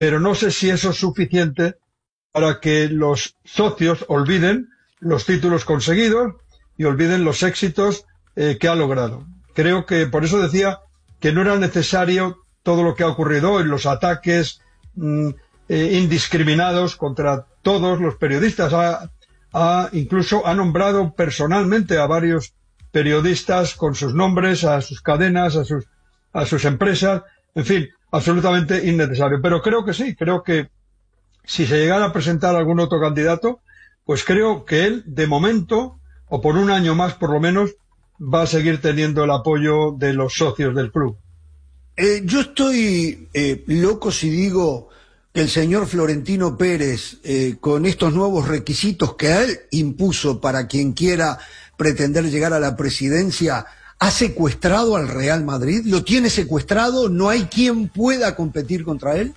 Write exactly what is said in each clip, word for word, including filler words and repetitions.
pero no sé si eso es suficiente para que los socios olviden los títulos conseguidos y olviden los éxitos eh, que ha logrado. Creo que por eso decía que no era necesario todo lo que ha ocurrido hoy, los ataques mmm, eh, indiscriminados contra todos los periodistas. Ha, ha, incluso ha nombrado personalmente a varios periodistas con sus nombres, a sus cadenas, a sus, a sus empresas, en fin, absolutamente innecesario. Pero creo que sí, creo que si se llegara a presentar algún otro candidato, pues creo que él, de momento, o por un año más por lo menos, va a seguir teniendo el apoyo de los socios del club. Eh, yo estoy eh, loco si digo que el señor Florentino Pérez, eh, con estos nuevos requisitos que él impuso para quien quiera pretender llegar a la presidencia, ha secuestrado al Real Madrid. ¿Lo tiene secuestrado? ¿No hay quien pueda competir contra él?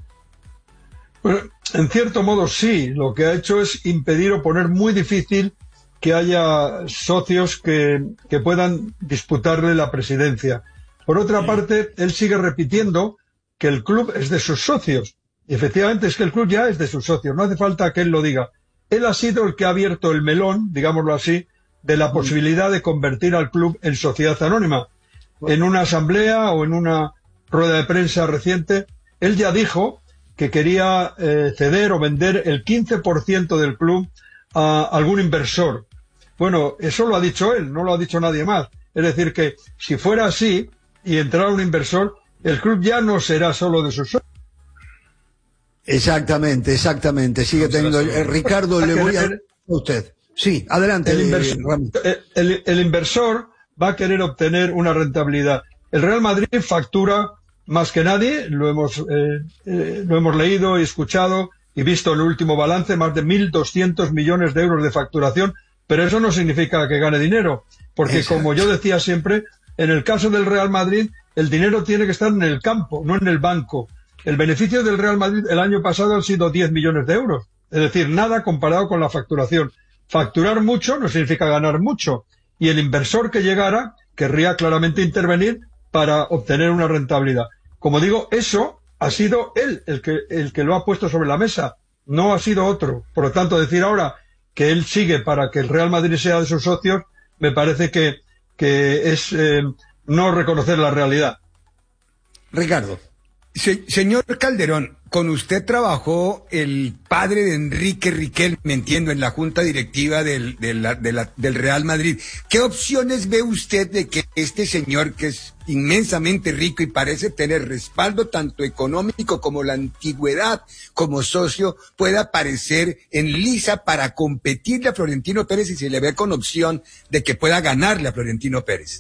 Bueno, en cierto modo sí. Lo que ha hecho es impedir o poner muy difícil que haya socios que, que puedan disputarle la presidencia. Por otra parte, él sigue repitiendo que el club es de sus socios. Y efectivamente es que el club ya es de sus socios. No hace falta que él lo diga. Él ha sido el que ha abierto el melón, digámoslo así, de la posibilidad de convertir al club en sociedad anónima. En una asamblea o en una rueda de prensa reciente, él ya dijo que quería eh, ceder o vender el quince por ciento del club a algún inversor. Bueno, eso lo ha dicho él, no lo ha dicho nadie más. Es decir, que si fuera así y entrara un inversor, el club ya no será solo de sus socios. Exactamente, exactamente. Sigue teniendo... Eh, Ricardo, le voy a... a usted. Sí, adelante. El inversor, el, el, el inversor va a querer obtener una rentabilidad. El Real Madrid factura más que nadie, lo hemos, eh, eh, lo hemos leído y escuchado y visto en el último balance, más de mil doscientos millones de euros de facturación, pero eso no significa que gane dinero, porque Exacto. Como yo decía siempre, en el caso del Real Madrid, el dinero tiene que estar en el campo, no en el banco. El beneficio del Real Madrid el año pasado han sido diez millones de euros, es decir, nada comparado con la facturación. Facturar mucho no significa ganar mucho, y el inversor que llegara querría claramente intervenir para obtener una rentabilidad. Como digo, eso ha sido él el que, el que lo ha puesto sobre la mesa, no ha sido otro. Por lo tanto, decir ahora que él sigue para que el Real Madrid sea de sus socios, me parece que, que es eh, no reconocer la realidad. Ricardo. Se, señor Calderón, con usted trabajó el padre de Enrique Riquelme, me entiendo, en la junta directiva del, de la, de la, del Real Madrid. ¿Qué opciones ve usted de que este señor, que es inmensamente rico y parece tener respaldo tanto económico como la antigüedad como socio, pueda aparecer en lisa para competirle a Florentino Pérez y se le ve con opción de que pueda ganarle a Florentino Pérez?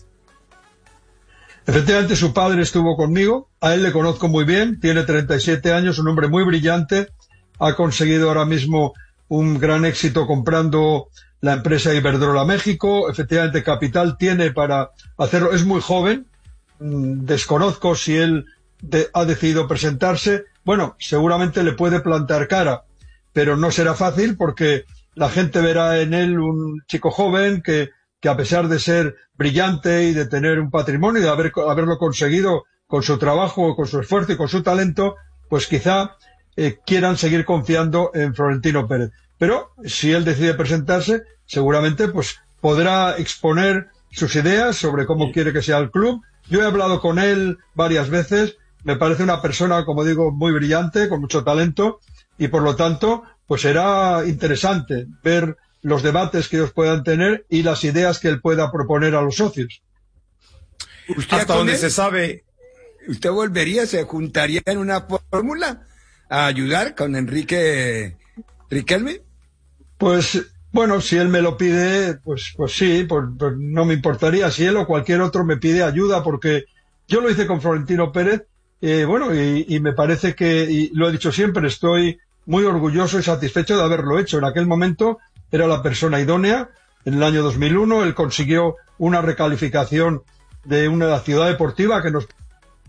Efectivamente, su padre estuvo conmigo, a él le conozco muy bien, tiene treinta y siete años, un hombre muy brillante, ha conseguido ahora mismo un gran éxito comprando la empresa Iberdrola México, efectivamente capital tiene para hacerlo, es muy joven, desconozco si él de, ha decidido presentarse, bueno, seguramente le puede plantar cara, pero no será fácil porque la gente verá en él un chico joven que que a pesar de ser brillante y de tener un patrimonio y de haber, haberlo conseguido con su trabajo, con su esfuerzo y con su talento, pues quizá eh, quieran seguir confiando en Florentino Pérez. Pero si él decide presentarse, seguramente pues podrá exponer sus ideas sobre cómo quiere que sea el club. Yo he hablado con él varias veces, me parece una persona, como digo, muy brillante, con mucho talento, y por lo tanto, pues será interesante ver los debates que ellos puedan tener y las ideas que él pueda proponer a los socios. ¿Usted hasta donde se sabe, usted volvería, se juntaría en una fórmula a ayudar con Enrique Riquelme? Pues, bueno, si él me lo pide, pues, pues sí, pues, pues no me importaría. Si él o cualquier otro me pide ayuda, porque yo lo hice con Florentino Pérez, eh, bueno, y, y me parece que, y lo he dicho siempre, estoy muy orgulloso y satisfecho de haberlo hecho. En aquel momento era la persona idónea. En el año dos mil uno él consiguió una recalificación de una ciudad deportiva que nos...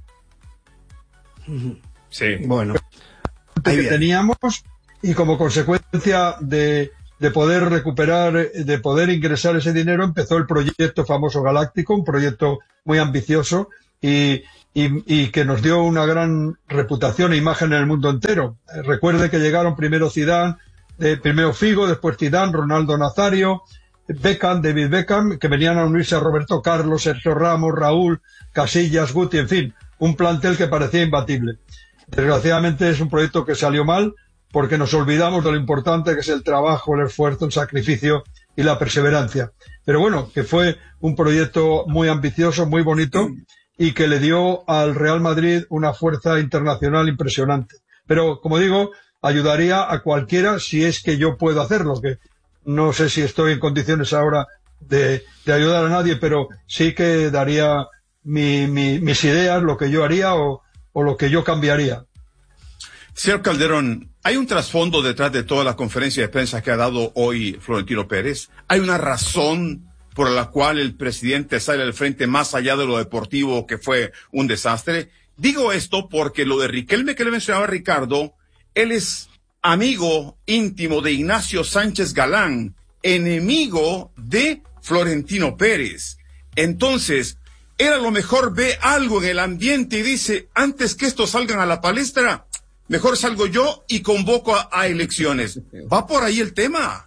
Sí, bueno. que teníamos, y como consecuencia de, de poder recuperar, de poder ingresar ese dinero, empezó el proyecto famoso Galáctico, un proyecto muy ambicioso, y, y, y que nos dio una gran reputación e imagen en el mundo entero. Eh, recuerde que llegaron primero Zidane, eh, primero Figo, después Zidane, Ronaldo Nazario, Beckham, David Beckham, que venían a unirse a Roberto Carlos, Sergio Ramos, Raúl, Casillas, Guti, en fin, un plantel que parecía imbatible. Desgraciadamente es un proyecto que salió mal porque nos olvidamos de lo importante que es el trabajo, el esfuerzo, el sacrificio y la perseverancia. Pero bueno, que fue un proyecto muy ambicioso, muy bonito y que le dio al Real Madrid una fuerza internacional impresionante. Pero, como digo, ayudaría a cualquiera si es que yo puedo hacerlo, que no sé si estoy en condiciones ahora de, de ayudar a nadie, pero sí que daría mi, mi, mis ideas, lo que yo haría o, o lo que yo cambiaría. Señor Calderón, ¿hay un trasfondo detrás de toda la conferencia de prensa que ha dado hoy Florentino Pérez? ¿Hay una razón por la cual el presidente sale al frente más allá de lo deportivo, que fue un desastre? Digo esto porque lo de Riquelme que le mencionaba Ricardo, él es amigo íntimo de Ignacio Sánchez Galán, enemigo de Florentino Pérez. Entonces, él a lo mejor ve algo en el ambiente y dice, antes que estos salgan a la palestra, mejor salgo yo y convoco a, a elecciones. ¿Va por ahí el tema?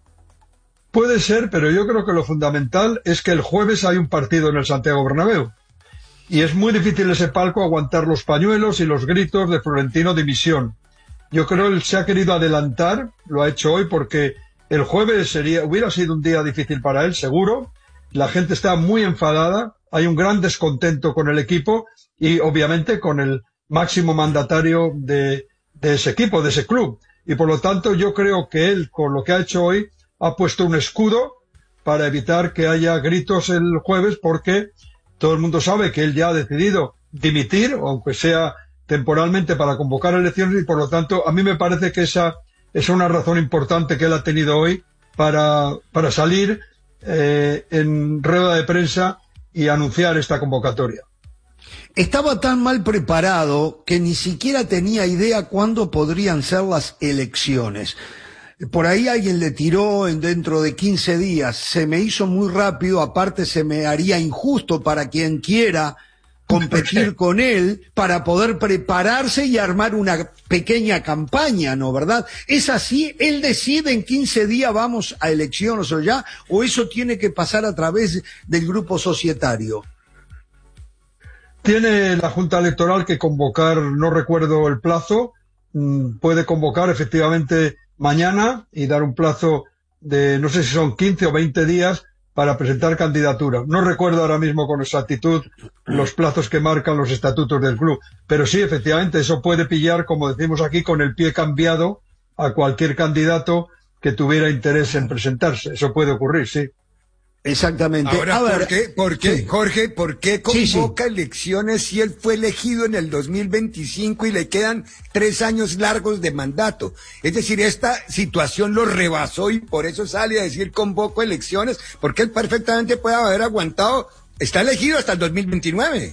Puede ser, pero yo creo que lo fundamental es que el jueves hay un partido en el Santiago Bernabéu. Y es muy difícil ese palco aguantar los pañuelos y los gritos de Florentino dimisión. Yo creo que él se ha querido adelantar, lo ha hecho hoy porque el jueves sería, hubiera sido un día difícil para él, seguro. La gente está muy enfadada, hay un gran descontento con el equipo y obviamente con el máximo mandatario de, de ese equipo, de ese club. Y por lo tanto yo creo que él, con lo que ha hecho hoy, ha puesto un escudo para evitar que haya gritos el jueves porque todo el mundo sabe que él ya ha decidido dimitir, aunque sea temporalmente para convocar elecciones y por lo tanto a mí me parece que esa es una razón importante que él ha tenido hoy para, para salir eh, en rueda de prensa y anunciar esta convocatoria. Estaba tan mal preparado que ni siquiera tenía idea cuándo podrían ser las elecciones. Por ahí alguien le tiró en dentro de quince días. Se me hizo muy rápido, aparte se me haría injusto para quien quiera competir con él para poder prepararse y armar una pequeña campaña, ¿no? ¿Verdad? ¿Es así? ¿Él decide en quince días vamos a elecciones o ya? ¿O eso tiene que pasar a través del grupo societario? Tiene la Junta Electoral que convocar, no recuerdo el plazo, puede convocar efectivamente mañana y dar un plazo de, no sé si son quince o veinte días para presentar candidatura. No recuerdo ahora mismo con exactitud los plazos que marcan los estatutos del club, pero sí, efectivamente, eso puede pillar, como decimos aquí, con el pie cambiado a cualquier candidato que tuviera interés en presentarse. Eso puede ocurrir, sí. Exactamente. Ahora, a ¿por ver, qué, por qué, sí. Jorge, por qué convoca Sí, sí. elecciones si él fue elegido en el dos mil veinticinco y le quedan tres años largos de mandato? Es decir, esta situación lo rebasó y por eso sale a decir convoco elecciones, porque él perfectamente puede haber aguantado, está elegido hasta el dos mil veintinueve.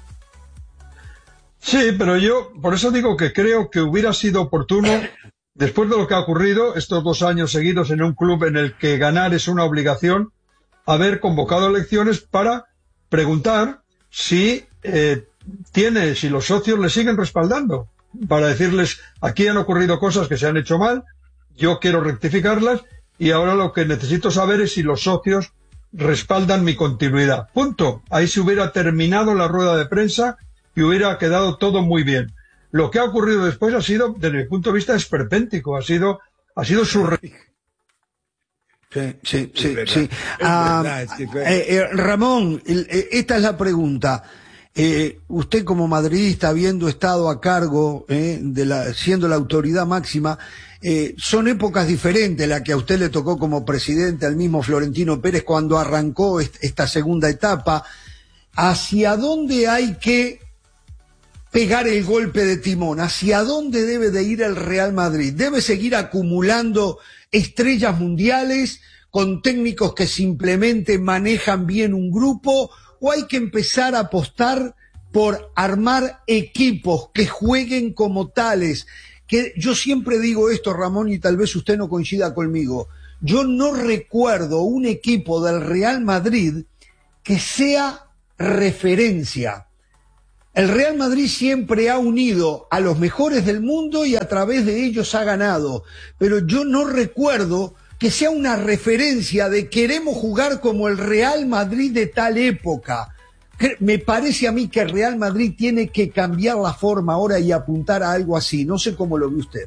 Sí, pero yo por eso digo que creo que hubiera sido oportuno, después de lo que ha ocurrido estos dos años seguidos en un club en el que ganar es una obligación, haber convocado elecciones para preguntar si eh, tiene, si los socios le siguen respaldando, para decirles, aquí han ocurrido cosas que se han hecho mal, yo quiero rectificarlas y ahora lo que necesito saber es si los socios respaldan mi continuidad. Punto. Ahí se hubiera terminado la rueda de prensa y hubiera quedado todo muy bien. Lo que ha ocurrido después ha sido, desde mi punto de vista, esperpéntico, ha sido, ha sido surreal. Sí, sí, sí, verdad, sí. es Ah, verdad, es que fue- eh, eh, Ramón, el, eh, esta es la pregunta. Eh, usted como madridista, habiendo estado a cargo, eh, de la, siendo la autoridad máxima, eh, son épocas diferentes la que a usted le tocó como presidente al mismo Florentino Pérez cuando arrancó est- esta segunda etapa. ¿Hacia dónde hay que pegar el golpe de timón? ¿Hacia dónde debe de ir el Real Madrid? ¿Debe seguir acumulando estrellas mundiales con técnicos que simplemente manejan bien un grupo? ¿O hay que empezar a apostar por armar equipos que jueguen como tales? Que yo siempre digo esto, Ramón, y tal vez usted no coincida conmigo. Yo no recuerdo un equipo del Real Madrid que sea referencia. El Real Madrid siempre ha unido a los mejores del mundo y a través de ellos ha ganado, pero yo no recuerdo que sea una referencia de queremos jugar como el Real Madrid de tal época. Me parece a mí que el Real Madrid tiene que cambiar la forma ahora y apuntar a algo así. No sé cómo lo ve usted.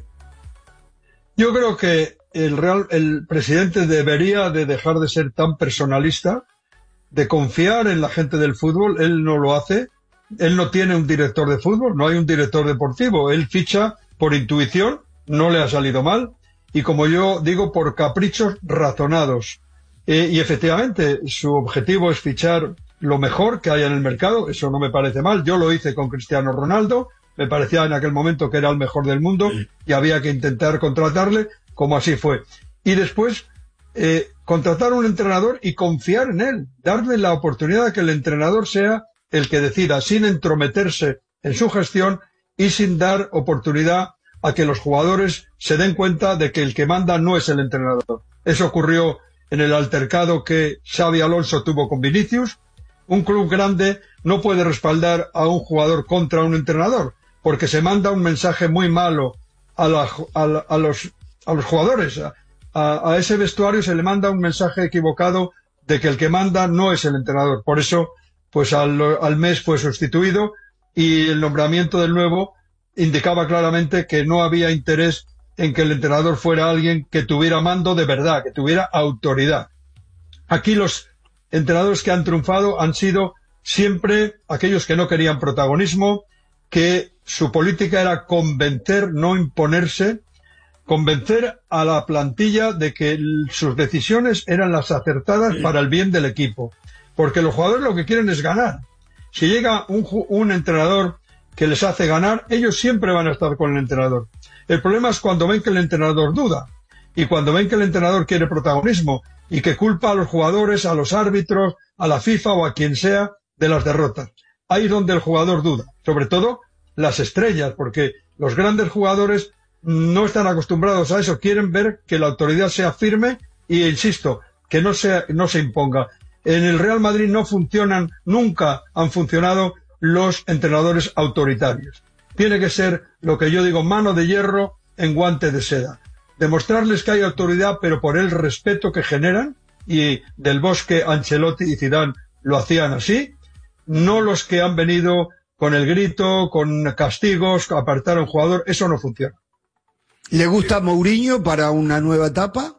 Yo creo que el, Real, el presidente debería de dejar de ser tan personalista, de confiar en la gente del fútbol. Él no lo hace. Él no tiene un director de fútbol, no hay un director deportivo. Él ficha por intuición, no le ha salido mal, y como yo digo, por caprichos razonados. Eh, y efectivamente, su objetivo es fichar lo mejor que haya en el mercado, eso no me parece mal. Yo lo hice con Cristiano Ronaldo, me parecía en aquel momento que era el mejor del mundo y había que intentar contratarle, como así fue. Y después, eh, contratar a un entrenador y confiar en él, darle la oportunidad de que el entrenador sea el que decida, sin entrometerse en su gestión y sin dar oportunidad a que los jugadores se den cuenta de que el que manda no es el entrenador. Eso ocurrió en el altercado que Xabi Alonso tuvo con Vinicius. Un club grande no puede respaldar a un jugador contra un entrenador, porque se manda un mensaje muy malo a, la, a, la, a, los, a los jugadores. A, a ese vestuario se le manda un mensaje equivocado de que el que manda no es el entrenador. Por eso, pues al, al mes fue sustituido y el nombramiento del nuevo indicaba claramente que no había interés en que el entrenador fuera alguien que tuviera mando de verdad, que tuviera autoridad. Aquí los entrenadores que han triunfado han sido siempre aquellos que no querían protagonismo, que su política era convencer, no imponerse, convencer a la plantilla de que sus decisiones eran las acertadas para el bien del equipo. Porque los jugadores lo que quieren es ganar. Si llega un, un entrenador que les hace ganar, ellos siempre van a estar con el entrenador. El problema es cuando ven que el entrenador duda y cuando ven que el entrenador quiere protagonismo y que culpa a los jugadores, a los árbitros, a la FIFA o a quien sea de las derrotas. Ahí es donde el jugador duda. Sobre todo las estrellas, porque los grandes jugadores no están acostumbrados a eso. Quieren ver que la autoridad sea firme y, insisto, que no se, no se imponga. En el Real Madrid no funcionan, nunca han funcionado los entrenadores autoritarios. Tiene que ser, lo que yo digo, mano de hierro en guante de seda. Demostrarles que hay autoridad, pero por el respeto que generan, y Del Bosque, Ancelotti y Zidane lo hacían así, no los que han venido con el grito, con castigos, apartar a un jugador, eso no funciona. ¿Le gusta Mourinho para una nueva etapa?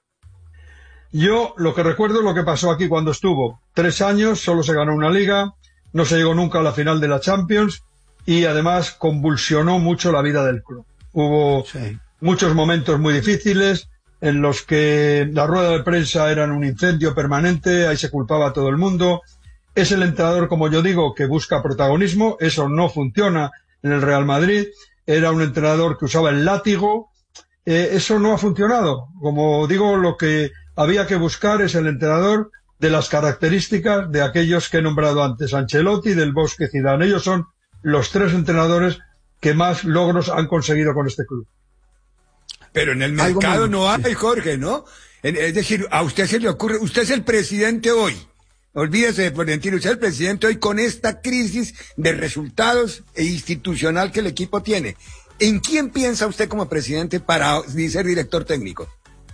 Yo lo que recuerdo es lo que pasó aquí cuando estuvo. Tres años, solo se ganó una liga, no se llegó nunca a la final de la Champions y además convulsionó mucho la vida del club. Hubo sí. muchos momentos muy difíciles en los que la rueda de prensa era un incendio permanente, ahí se culpaba a todo el mundo. Es el entrenador, como yo digo, que busca protagonismo, eso no funciona en el Real Madrid. Era un entrenador que usaba el látigo, eh, eso no ha funcionado. Como digo, lo que había que buscar es el entrenador de las características de aquellos que he nombrado antes, Ancelotti, Del Bosque, Zidane. Ellos son los tres entrenadores que más logros han conseguido con este club. Pero en el mercado no hay, Jorge, ¿no? Es decir, a usted se le ocurre, usted es el presidente hoy. Olvídese de Florentino, usted es el presidente hoy con esta crisis de resultados e institucional que el equipo tiene. ¿En quién piensa usted como presidente para ser director técnico?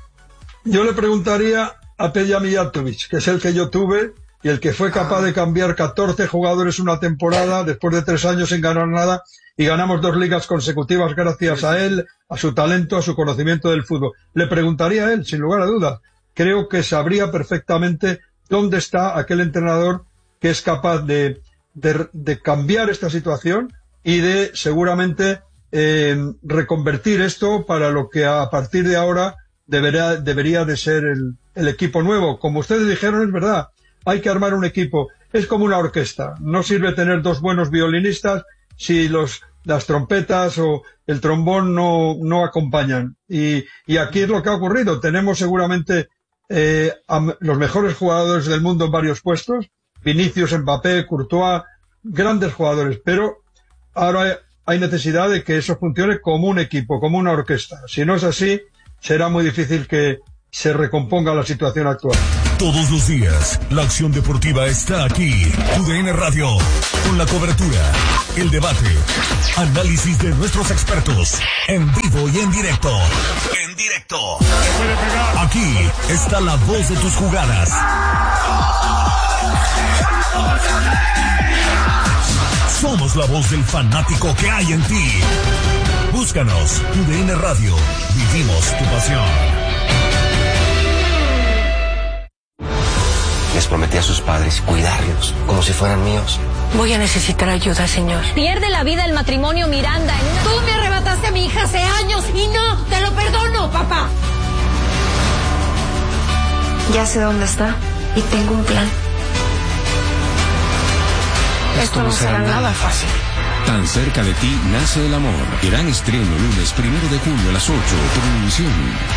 Yo le preguntaría a Peja Mijatović, que es el que yo tuve y el que fue capaz ah. de cambiar catorce jugadores una temporada después de tres años sin ganar nada y ganamos dos ligas consecutivas gracias a él, a su talento, a su conocimiento del fútbol. Le preguntaría a él, sin lugar a dudas. Creo que sabría perfectamente dónde está aquel entrenador que es capaz de, de, de cambiar esta situación y de seguramente eh, reconvertir esto para lo que a partir de ahora debería, debería de ser el, el equipo nuevo. Como ustedes dijeron, es verdad, hay que armar un equipo. Es como una orquesta. No sirve tener dos buenos violinistas si los, las trompetas o el trombón no, no acompañan. Y, y aquí es lo que ha ocurrido. Tenemos seguramente eh, a los mejores jugadores del mundo en varios puestos. Vinicius, Mbappé, Courtois, grandes jugadores. Pero ahora hay, hay necesidad de que eso funcione como un equipo, como una orquesta. Si no es así, será muy difícil que se recomponga la situación actual. Todos los días, la acción deportiva está aquí. Tu D N Radio, con la cobertura el debate, análisis de nuestros expertos, en vivo y en directo. En directo. Aquí está la voz de tus jugadas. Somos la voz del fanático que hay en ti. Búscanos, U D N Radio. Vivimos tu pasión. Les prometí a sus padres cuidarlos como si fueran míos. Voy a necesitar ayuda, señor. Pierde la vida el matrimonio Miranda en una... Tú me arrebataste a mi hija hace años y no te lo perdono, papá. Ya sé dónde está y tengo un plan. Esto no será nada fácil. Tan cerca de ti nace el amor. Gran estreno lunes primero de junio a las ocho por Univisión.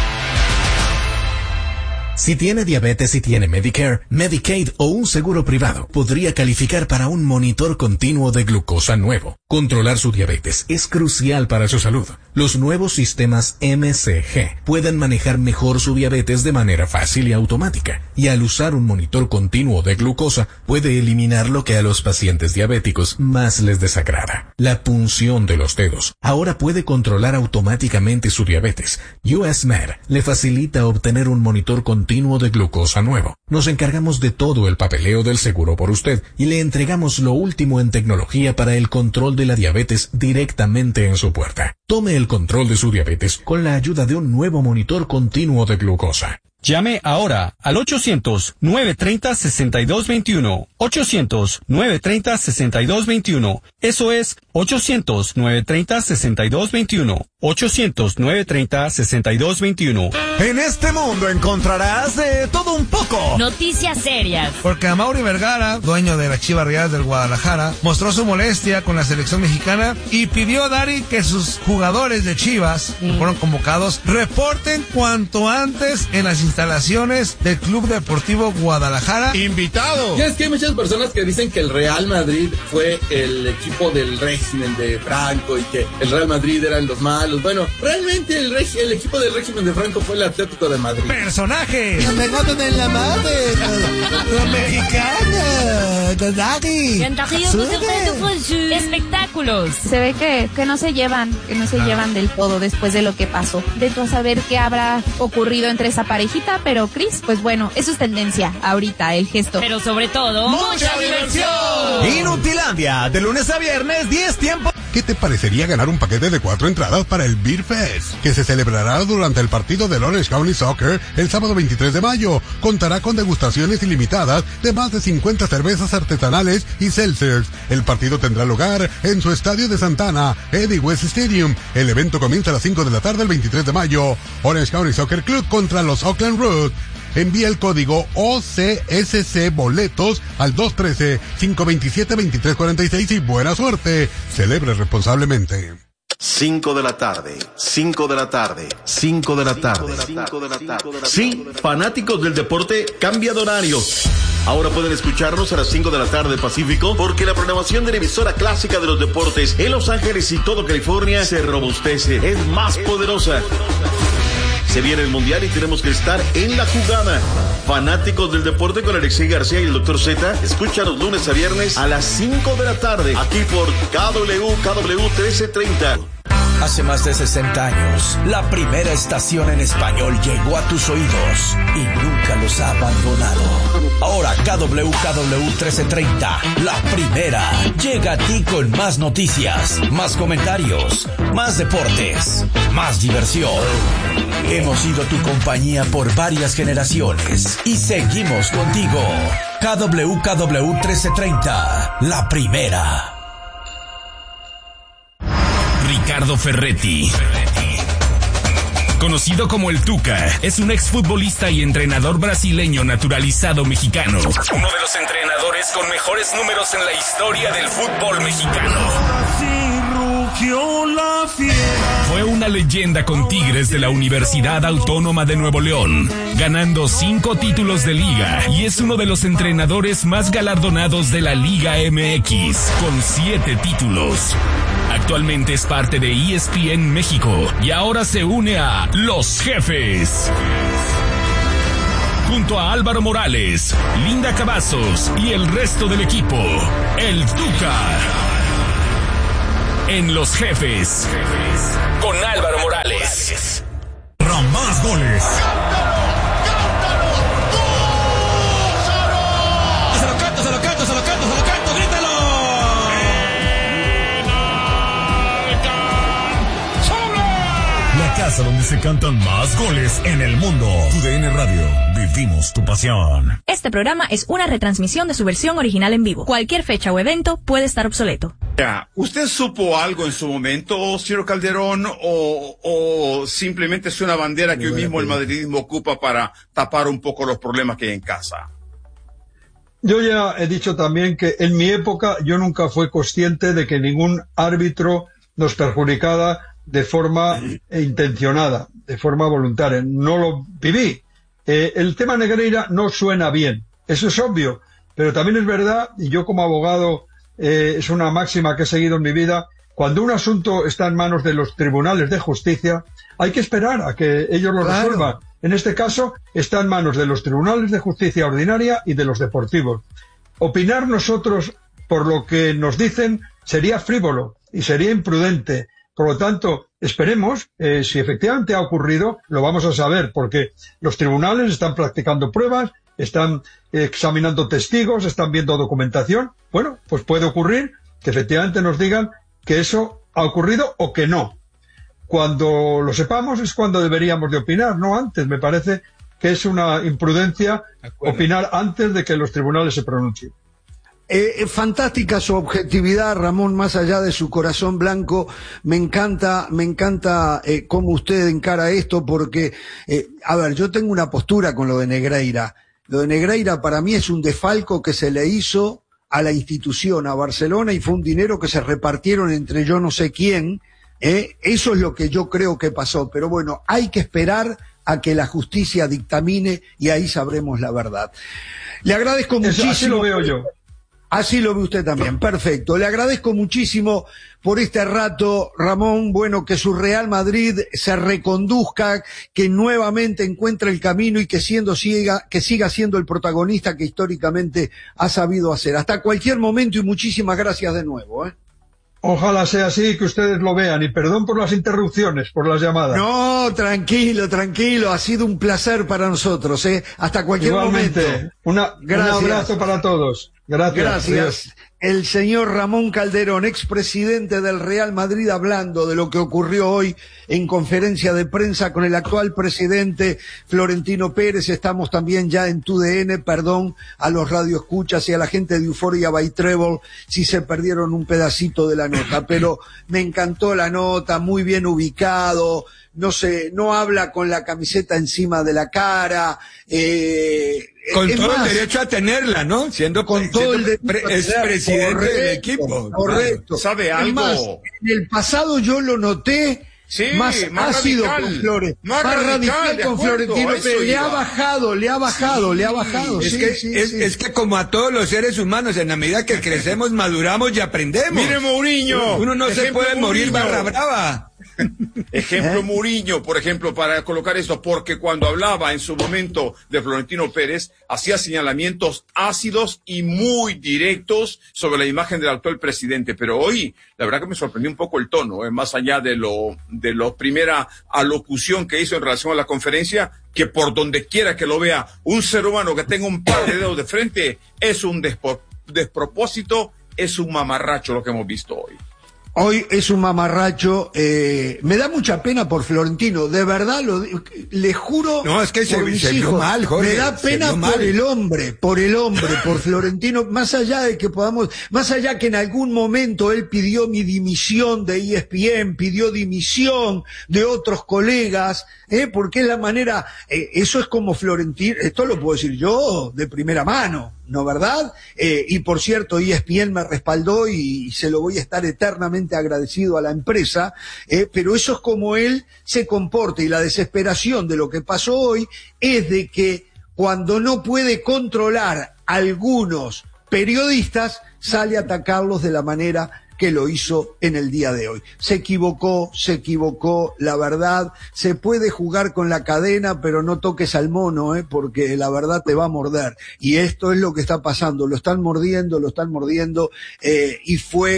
Si tiene diabetes y tiene Medicare, Medicaid o un seguro privado, podría calificar para un monitor continuo de glucosa nuevo. Controlar su diabetes es crucial para su salud. Los nuevos sistemas M C G pueden manejar mejor su diabetes de manera fácil y automática. Y al usar un monitor continuo de glucosa, puede eliminar lo que a los pacientes diabéticos más les desagrada: la punción de los dedos. Ahora puede controlar automáticamente su diabetes. U S Med le facilita obtener un monitor continuo continuo de glucosa nuevo. Nos encargamos de todo el papeleo del seguro por usted y le entregamos lo último en tecnología para el control de la diabetes directamente en su puerta. Tome el control de su diabetes con la ayuda de un nuevo monitor continuo de glucosa. Llame ahora al ochocientos, nueve treinta, sesenta y dos veintiuno. ochocientos, nueve treinta, sesenta y dos veintiuno. Eso es ochocientos, nueve treinta, sesenta y dos veintiuno. ochocientos, nueve treinta, sesenta y dos veintiuno. En este mundo encontrarás de todo un poco. Noticias serias. Porque Amaury Vergara, dueño de las Chivas Rayadas del Guadalajara, mostró su molestia con la selección mexicana y pidió a Dari que sus jugadores de Chivas, sí, que fueron convocados, reporten cuanto antes en las instalaciones del Club Deportivo Guadalajara. ¡Invitado! Ya es que hay muchas personas que dicen que el Real Madrid fue el equipo del régimen de Franco y que el Real Madrid eran los malos. Bueno, realmente el, reg- el equipo del régimen de Franco fue el Atlético de Madrid. ¡Personajes! ¡Me gotan en la madre! ¡La mexicana! Espectáculos. Se ve que, que no se llevan, que no se ah. llevan del todo después de lo que pasó. De todo saber qué habrá ocurrido entre esa parejita, pero Chris, pues bueno, eso es tendencia ahorita, el gesto. Pero sobre todo, ¡mucha diversión! Inutilandia, de lunes a viernes, diez tiempos. ¿Qué te parecería ganar un paquete de cuatro entradas para el Beer Fest, que se celebrará durante el partido del Orange County Soccer el sábado veintitrés de mayo? Contará con degustaciones ilimitadas de más de cincuenta cervezas artesanales y seltzers. El partido tendrá lugar en su estadio de Santana, Eddie West Stadium. El evento comienza a las cinco de la tarde el veintitrés de mayo. Orange County Soccer Club contra los Oakland Roos. Envía el código O C S C Boletos al dos uno tres, cinco dos siete, dos tres cuatro seis y buena suerte. Celebre responsablemente. cinco de la tarde, cinco de la tarde, cinco de la tarde. Sí, fanáticos del deporte, cambia de horario. Ahora pueden escucharnos a las cinco de la tarde Pacífico, porque la programación de la emisora clásica de los deportes en Los Ángeles y todo California se robustece, es más poderosa. Se viene el Mundial y tenemos que estar en la jugada. Fanáticos del deporte con Alexei García y el doctor Z, escúchanos lunes a viernes a las cinco de la tarde, aquí por K W K W trece treinta. Hace más de sesenta años, la primera estación en español llegó a tus oídos y nunca los ha abandonado. Ahora K W K W trece treinta, la primera, llega a ti con más noticias, más comentarios, más deportes, más diversión. Hemos sido tu compañía por varias generaciones y seguimos contigo. K W K W trece treinta, la primera. Ricardo Ferretti, conocido como el Tuca, es un exfutbolista y entrenador brasileño naturalizado mexicano. Uno de los entrenadores con mejores números en la historia del fútbol mexicano. Fue una leyenda con Tigres de la Universidad Autónoma de Nuevo León, ganando cinco títulos de liga, y es uno de los entrenadores más galardonados de la Liga M X, con siete títulos. Actualmente es parte de E S P N México y ahora se une a Los Jefes. Junto a Álvaro Morales, Linda Cavazos y el resto del equipo, el Tuca. En Los Jefes, con Álvaro Morales. Más goles. Se lo canto, se lo canto, se lo canto, se lo canto, grítalo. La casa donde se cantan más goles en el mundo. Tu D N Radio, vivimos tu pasión. Este programa es una retransmisión de su versión original en vivo. Cualquier fecha o evento puede estar obsoleto. Ya, ¿usted supo algo en su momento, señor Calderón, o, o simplemente es una bandera que hoy mismo el madridismo ocupa para tapar un poco los problemas que hay en casa? Yo ya he dicho también que en mi época yo nunca fui consciente de que ningún árbitro nos perjudicaba de forma intencionada, de forma voluntaria. No lo viví. Eh, el tema Negreira no suena bien, eso es obvio, pero también es verdad, y yo como abogado eh, es una máxima que he seguido en mi vida, cuando un asunto está en manos de los tribunales de justicia, hay que esperar a que ellos lo Claro. resuelvan. En este caso, está en manos de los tribunales de justicia ordinaria y de los deportivos. Opinar nosotros por lo que nos dicen sería frívolo y sería imprudente. Por lo tanto, esperemos, eh, si efectivamente ha ocurrido, lo vamos a saber, porque los tribunales están practicando pruebas, están eh, examinando testigos, están viendo documentación. Bueno, pues puede ocurrir que efectivamente nos digan que eso ha ocurrido o que no. Cuando lo sepamos es cuando deberíamos de opinar, no antes. Me parece que es una imprudencia opinar antes de que los tribunales se pronuncien. Eh, fantástica su objetividad, Ramón, más allá de su corazón blanco. Me encanta, me encanta eh, cómo usted encara esto, porque, eh, a ver, yo tengo una postura con lo de Negreira. Lo de Negreira para mí es un desfalco que se le hizo a la institución, a Barcelona, y fue un dinero que se repartieron entre yo no sé quién. Eh, eso es lo que yo creo que pasó. Pero bueno, hay que esperar a que la justicia dictamine y ahí sabremos la verdad. Le agradezco Eso, muchísimo. así lo veo yo. Así lo ve usted también, perfecto. Le agradezco muchísimo por este rato, Ramón. Bueno, que su Real Madrid se reconduzca, que nuevamente encuentre el camino y que siendo siga, que siga siendo el protagonista que históricamente ha sabido hacer. Hasta cualquier momento y muchísimas gracias de nuevo, ¿eh? Ojalá sea así, que ustedes lo vean, y perdón por las interrupciones, por las llamadas. No, tranquilo, tranquilo, ha sido un placer para nosotros, ¿eh? Hasta cualquier Igualmente, momento. Una, Gracias. un abrazo para todos. Gracias. Gracias. Adiós. El señor Ramón Calderón, expresidente del Real Madrid, hablando de lo que ocurrió hoy en conferencia de prensa con el actual presidente Florentino Pérez. Estamos también ya en tu D N, perdón a los radioescuchas y a la gente de Euphoria by Treble si se perdieron un pedacito de la nota, pero me encantó la nota, muy bien ubicado, no sé, no habla con la camiseta encima de la cara, eh, Con es todo más, el derecho a tenerla, ¿no? Siendo, con todo siendo el pre- derecho a es tenerla. presidente Correcto, del equipo. correcto. ¿Sabe Es algo? más, en el pasado yo lo noté Sí, más, más ácido radical, con Flores, más más, radical, radical, de con acuerdo, Florentino a eso Pérez. Le iba. ha bajado, le ha bajado, le ha bajado. Es, sí, que, sí, es, sí. es que como a todos los seres humanos, en la medida que crecemos, maduramos y aprendemos. Mire Mourinho. Uno no se Ejemplo puede morir Mourinho. barra brava. Ejemplo ¿Eh? Mourinho, por ejemplo, para colocar esto, porque cuando hablaba en su momento de Florentino Pérez, hacía señalamientos ácidos y muy directos sobre la imagen del actual presidente, pero hoy, la verdad que me sorprendió un poco el tono, eh, más allá de lo, de la primera alocución que hizo en relación a la conferencia, que por donde quiera que lo vea, un ser humano que tenga un par de dedos de frente, es un despo- despropósito, es un mamarracho lo que hemos visto hoy. Hoy es un mamarracho, eh, me da mucha pena por Florentino, de verdad, lo, di- le juro. No, es que se- por mis se vio hijos, mal, Jorge, me da se pena vio por mal. el hombre, por el hombre, por Florentino, más allá de que podamos, más allá que en algún momento él pidió mi dimisión de E S P N, pidió dimisión de otros colegas, eh, porque es la manera, eh, eso es como Florentino, esto lo puedo decir yo de primera mano, ¿no verdad? Eh, y por cierto, E S P N me respaldó y, y se lo voy a estar eternamente agradecido a la empresa, eh, pero eso es como él se comporta, y la desesperación de lo que pasó hoy es de que cuando no puede controlar algunos periodistas, sale a atacarlos de la manera que lo hizo en el día de hoy. Se equivocó, se equivocó, la verdad, se puede jugar con la cadena, pero no toques al mono, ¿eh? Porque la verdad te va a morder. Y esto es lo que está pasando, lo están mordiendo, lo están mordiendo, eh, y fue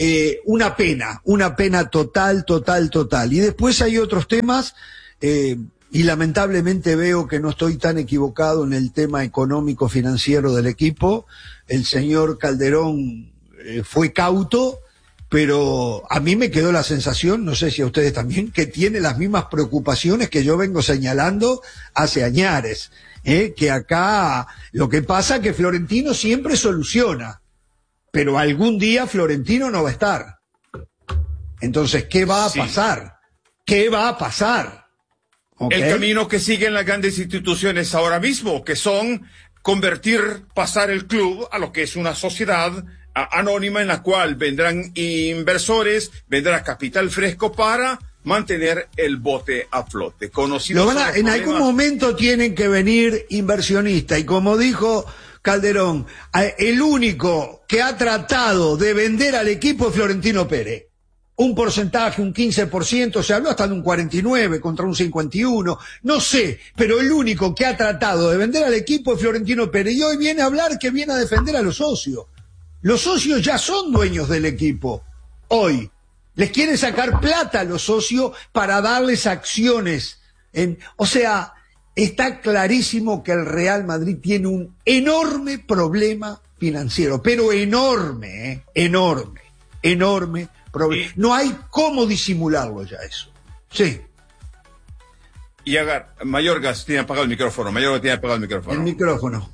eh, una pena, una pena total, total, total. Y después hay otros temas, eh, y lamentablemente veo que no estoy tan equivocado en el tema económico financiero del equipo. El señor Calderón eh, fue cauto, pero a mí me quedó la sensación, no sé si a ustedes también, que tiene las mismas preocupaciones que yo vengo señalando hace añares, ¿eh? Que acá lo que pasa es que Florentino siempre soluciona, pero algún día Florentino no va a estar. Entonces, ¿qué va a sí. pasar? ¿Qué va a pasar? Okay. El camino que siguen las grandes instituciones ahora mismo, que son convertir, pasar el club a lo que es una sociedad a, anónima en la cual vendrán inversores, vendrá capital fresco para mantener el bote a flote. Conocidos Lo van a, en algún momento tienen que venir inversionistas, y como dijo Calderón, el único que ha tratado de vender al equipo es Florentino Pérez. Un porcentaje, un quince por ciento, se habló hasta de un cuarenta y nueve contra un cincuenta y uno, no sé, pero el único que ha tratado de vender al equipo es Florentino Pérez, y hoy viene a hablar que viene a defender a los socios. Los socios ya son dueños del equipo, hoy. Les quieren sacar plata a los socios para darles acciones. En, o sea, está clarísimo que el Real Madrid tiene un enorme problema financiero, pero enorme, ¿eh? enorme, enorme. No hay cómo disimularlo ya eso. Sí. Y Agar, Mayorgas tiene apagado el micrófono. Mayorgas tiene apagado el micrófono. El micrófono.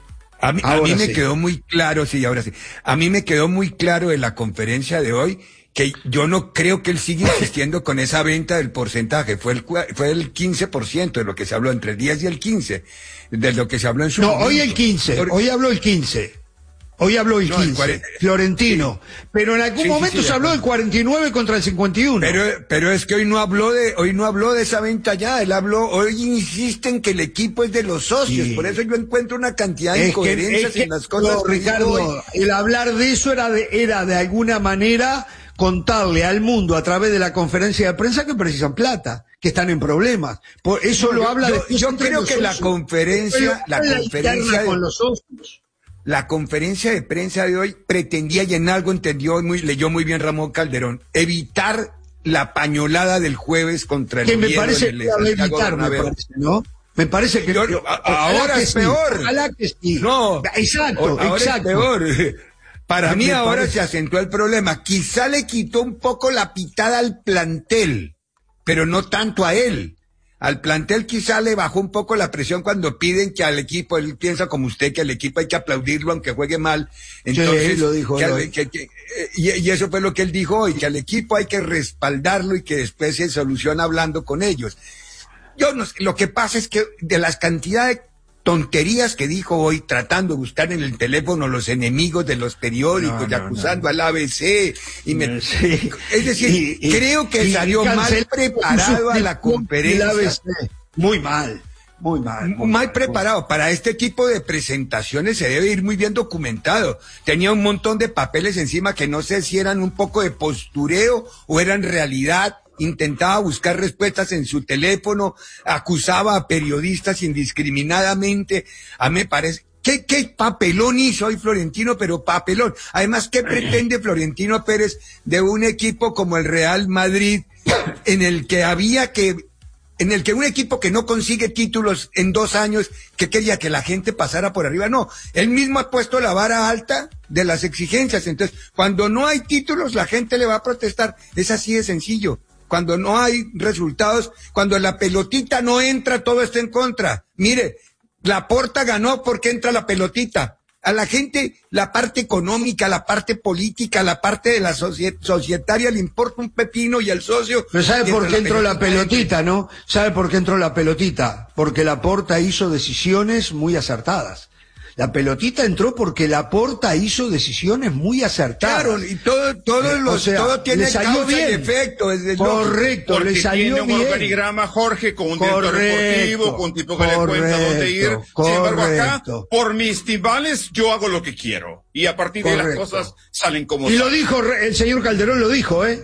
A mí, a mí me sí. quedó muy claro, sí, ahora sí. A mí me quedó muy claro en la conferencia de hoy que yo no creo que él siga insistiendo con esa venta del porcentaje. Fue el, fue el quince por ciento de lo que se habló, entre el diez y el quince, de lo que se habló en su No, momento. hoy el quince, Por... hoy habló el quince. Hoy habló el no, quince, el cuarenta, Florentino, sí. Pero en algún sí, momento sí, sí, se habló del cuarenta y nueve contra el cincuenta y uno. Pero, pero es que hoy no habló de, hoy no habló de esa venta ya, él habló, hoy insiste en que el equipo es de los socios, sí. Por eso yo encuentro una cantidad de incoherencias en las cosas. No, Ricardo, el hablar de eso era de, era de alguna manera contarle al mundo a través de la conferencia de prensa que precisan plata, que están en problemas. Por eso no, lo habla yo, de. Yo creo que socios. la conferencia, la conferencia con los socios. La conferencia de prensa de hoy pretendía, y en algo entendió, muy, leyó muy bien Ramón Calderón, evitar la pañolada del jueves contra el que me parece que va a evitar, me parece, ¿no? Me parece que... Yo, ahora que es sí, peor. Ojalá que sí. No, exacto, ahora exacto. es peor. Para mí ahora parece? se acentuó el problema. Quizá le quitó un poco la pitada al plantel, pero no tanto a él. Al plantel quizá le bajó un poco la presión cuando piden que al equipo, él piensa como usted, que al equipo hay que aplaudirlo aunque juegue mal. Entonces, sí, lo dijo que él al, hoy. Que, que, y, y eso fue lo que él dijo hoy, que al equipo hay que respaldarlo y que después se soluciona hablando con ellos. Yo no, lo que pasa es que de las cantidades de tonterías que dijo hoy, tratando de buscar en el teléfono los enemigos de los periódicos no, y no, acusando no. al A B C. Y me, sí. Es decir, y, creo que y, salió y mal preparado a la conferencia. A B C. Muy mal, muy mal. Muy mal preparado. Muy... Para este tipo de presentaciones se debe ir muy bien documentado. Tenía un montón de papeles encima que no sé si eran un poco de postureo o eran realidad. Intentaba buscar respuestas en su teléfono, acusaba a periodistas indiscriminadamente. A mí me parece, ¿qué, qué papelón hizo hoy Florentino? Pero papelón. Además, ¿qué pretende Florentino Pérez de un equipo como el Real Madrid, en el que había que, en el que un equipo que no consigue títulos en dos años, que quería que la gente pasara por arriba? No, él mismo ha puesto la vara alta de las exigencias. Entonces, cuando no hay títulos, la gente le va a protestar. Es así de sencillo. Cuando no hay resultados, cuando la pelotita no entra, todo está en contra. Mire, Laporta ganó porque entra la pelotita. A la gente, la parte económica, la parte política, la parte de la socie- societaria le importa un pepino, y el socio... Pero ¿sabe por qué entró la pelotita, no? ¿Sabe por qué entró la pelotita? Porque Laporta hizo decisiones muy acertadas. La pelotita entró porque Laporta hizo decisiones muy acertadas. Claro, y todo, todo, eh, los, o sea, todo tiene causa bien. y efecto. Es correcto, porque le salió tiene un bien. organigrama, Jorge, con un correcto, director deportivo, con un tipo que correcto, le cuenta dónde ir. Correcto. Sin embargo, acá, por mis timbales, yo hago lo que quiero. Y a partir correcto. de las cosas salen como Y salen. lo dijo, el señor Calderón lo dijo, ¿eh?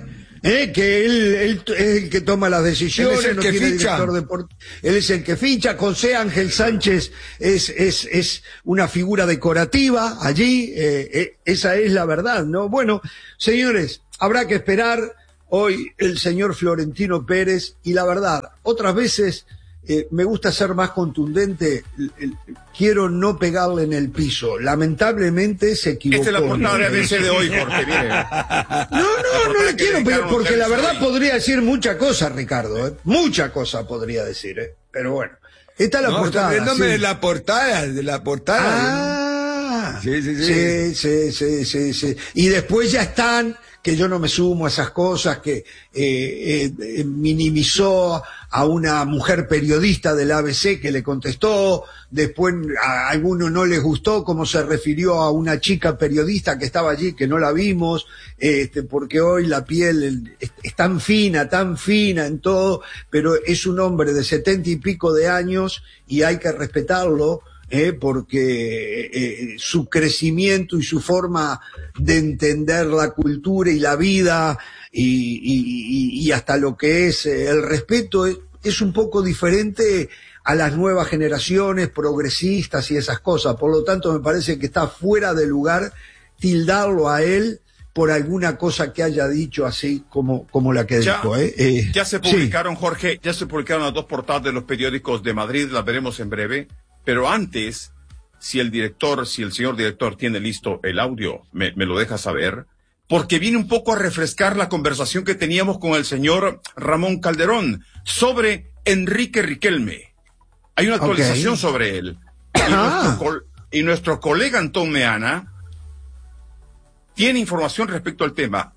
¿Eh? Que él, él es el que toma las decisiones, él es el no que tiene ficha. director deportivo, él es el que ficha. José Ángel Sánchez es, es, es una figura decorativa allí, eh, eh, esa es la verdad, ¿no? Bueno, señores, habrá que esperar hoy el señor Florentino Pérez, y la verdad, otras veces eh, me gusta ser más contundente, el, el, quiero no pegarle en el piso, lamentablemente se equivocó. Esta es la portada de A B C de hoy, Jorge, viene. No, no, no le quiero pegar, porque la verdad podría decir mucha cosa, Ricardo, ¿eh? Mucha cosa podría decir, ¿eh? Pero bueno, esta es la no, portada. Está sí. de la portada, de la portada. Ah, sí, sí, sí. Sí, sí, sí, sí, sí. Y después ya están, que yo no me sumo a esas cosas, que eh, eh, minimizó a una mujer periodista del A B C que le contestó, después a alguno no les gustó cómo se refirió a una chica periodista que estaba allí, que no la vimos, este, porque hoy la piel es, es tan fina, tan fina en todo, pero es un hombre de setenta y pico de años y hay que respetarlo. Eh, porque eh, su crecimiento y su forma de entender la cultura y la vida y, y, y hasta lo que es eh, el respeto es, es un poco diferente a las nuevas generaciones progresistas y esas cosas. Por lo tanto, me parece que está fuera de lugar tildarlo a él por alguna cosa que haya dicho así como, como la que ya, dijo. ¿eh? Eh, ya se publicaron, sí. Jorge, ya se publicaron las dos portadas de los periódicos de Madrid, las veremos en breve. Pero antes, si el director, si el señor director tiene listo el audio, me, me lo deja saber, porque viene un poco a refrescar la conversación que teníamos con el señor Ramón Calderón sobre Enrique Riquelme. Hay una actualización okay. sobre él. Y, ah. nuestro, y nuestro colega Antón Meana tiene información respecto al tema.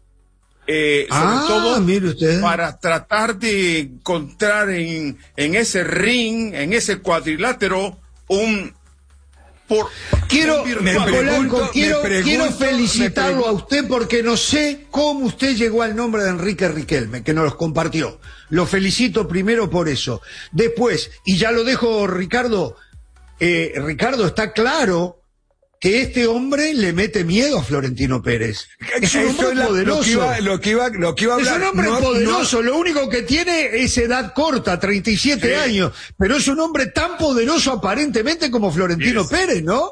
Eh, sobre ah, todo mire usted. Para tratar de encontrar en, en ese ring, en ese cuadrilátero, un por quiero un me pregunto, quiero, pregunto, quiero felicitarlo a usted porque no sé cómo usted llegó al nombre de Enrique Riquelme, que nos los compartió. Lo felicito primero por eso. Después, y ya lo dejo, Ricardo, eh, Ricardo, está claro que este hombre le mete miedo a Florentino Pérez. Es un hombre es la, poderoso. Lo que iba, lo que iba, lo que iba a hablar. Es un hombre no, poderoso. No. Lo único que tiene es edad corta, treinta y siete sí. años. Pero es un hombre tan poderoso aparentemente como Florentino yes. Pérez, ¿no?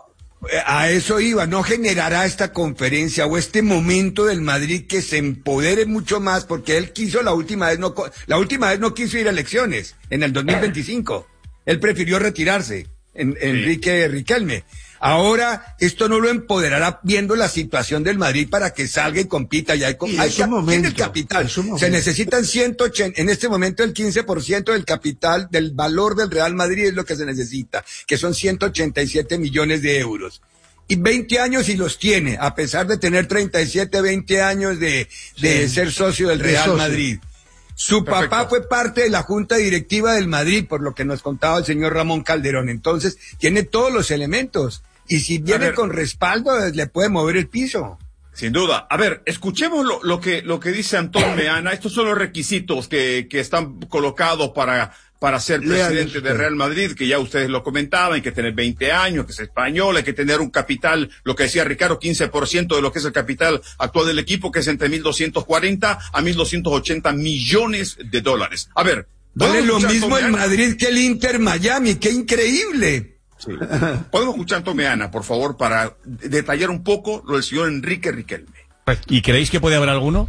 A eso iba. No generará esta conferencia o este momento del Madrid que se empodere mucho más, porque él quiso la última vez, no, la última vez no quiso ir a elecciones en el dos mil veinticinco. Él prefirió retirarse, en, sí. Enrique Riquelme. Ahora, esto no lo empoderará viendo la situación del Madrid para que salga y compita. Ya hay, y hay cap momento, el capital. Se necesitan ciento ochenta, en este momento el quince por ciento del capital, del valor del Real Madrid es lo que se necesita, que son ciento ochenta y siete millones de euros. Y veinte años y los tiene, a pesar de tener treinta y siete, veinte años de, de sí. ser socio del Real socio. Madrid. Su Perfecto. Papá fue parte de la junta directiva del Madrid, por lo que nos contaba el señor Ramón Calderón. Entonces, tiene todos los elementos. Y si viene ver, con respaldo, le puede mover el piso. Sin duda. A ver, escuchemos lo, lo que lo que dice Antón Meana. Estos son los requisitos que, que están colocados para, para ser presidente de Real Madrid, que ya ustedes lo comentaban, hay que tener veinte años, que es español, hay que tener un capital, lo que decía Ricardo, quince por ciento de lo que es el capital actual del equipo, que es entre mil doscientos cuarenta a mil doscientos ochenta millones de dólares. A ver. Vale lo mismo el Madrid que el Inter Miami, qué increíble. Sí. Podemos escuchar a Tomeana, por favor, para detallar un poco lo del señor Enrique Riquelme. ¿Y creéis que puede haber alguno?